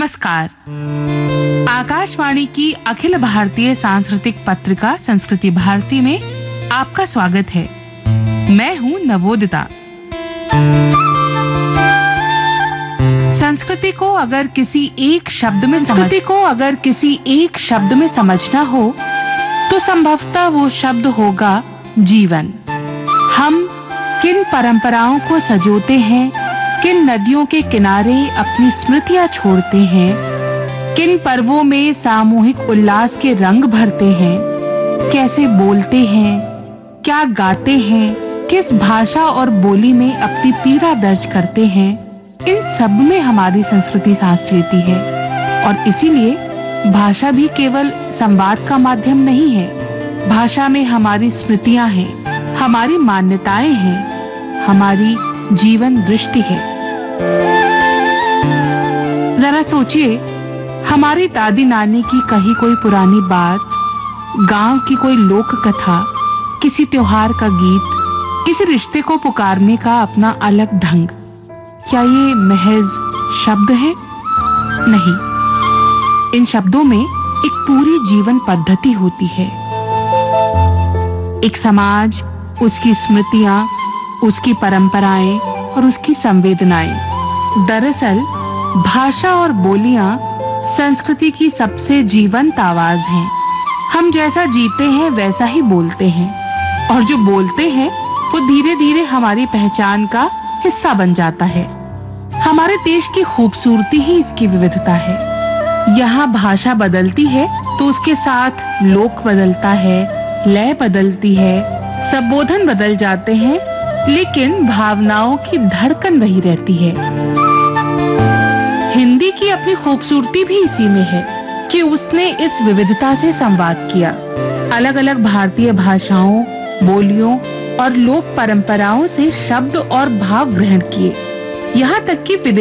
नमस्कार। आकाशवाणी की अखिल भारतीय सांस्कृतिक पत्रिका संस्कृति भारती में आपका स्वागत है। मैं हूं नवोदिता। संस्कृति को अगर किसी एक शब्द में समझना हो तो संभवतः वो शब्द होगा जीवन। हम किन परंपराओं को सजोते हैं, किन नदियों के किनारे अपनी स्मृतियां छोड़ते हैं, किन पर्वों में सामूहिक उल्लास के रंग भरते हैं, कैसे बोलते हैं, क्या गाते हैं, किस भाषा और बोली में अपनी पीड़ा दर्ज करते हैं, इन सब में हमारी संस्कृति सांस लेती है। और इसीलिए भाषा भी केवल संवाद का माध्यम नहीं है। भाषा में हमारी स्मृतियां हैं, हमारी मान्यताएं हैं, हमारी जीवन दृष्टि है। जरा सोचिए, हमारी दादी नानी की कही कोई पुरानी बात, गांव की कोई लोक कथा, किसी त्योहार का गीत, किसी रिश्ते को पुकारने का अपना अलग ढंग, क्या ये महज शब्द है? नहीं, इन शब्दों में एक पूरी जीवन पद्धति होती है। एक समाज, उसकी स्मृतियां, उसकी परंपराएं और उसकी संवेदनाएं। दरअसल भाषा और बोलियां संस्कृति की सबसे जीवंत आवाज हैं। हम जैसा जीते हैं वैसा ही बोलते हैं, और जो बोलते हैं वो धीरे धीरे हमारी पहचान का हिस्सा बन जाता है। हमारे देश की खूबसूरती ही इसकी विविधता है। यहाँ भाषा बदलती है तो उसके साथ लोक बदलता है, लय बदलती है, संबोधन बदल जाते हैं, लेकिन भावनाओं की धड़कन वही रहती है। हिंदी की अपनी खूबसूरती भी इसी में है कि उसने इस विविधता से संवाद किया। अलग अलग भारतीय भाषाओं, बोलियों और लोक परंपराओं से शब्द और भाव ग्रहण किए। यहाँ तक कि